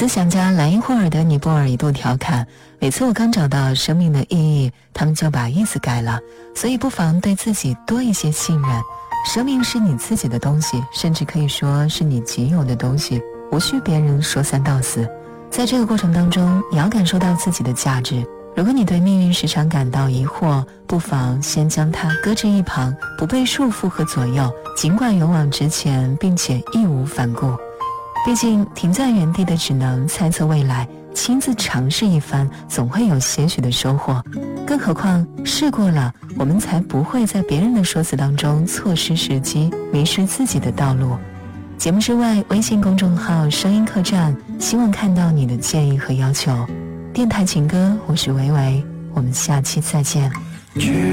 思想家莱因霍尔的尼泊尔一度调侃，每次我刚找到生命的意义，他们就把意思改了，所以不妨对自己多一些信任。生命是你自己的东西，甚至可以说是你仅有的东西，无需别人说三道四。在这个过程当中，你要感受到自己的价值。如果你对命运时常感到疑惑，不妨先将它搁置一旁，不被束缚和左右，尽管勇往直前，并且义无反顾。毕竟停在原地的只能猜测未来，亲自尝试一番，总会有些许的收获。更何况试过了，我们才不会在别人的说辞当中错失时机，迷失自己的道路。节目之外，微信公众号声音客栈，希望看到你的建议和要求。电台情歌，我是维维，我们下期再见。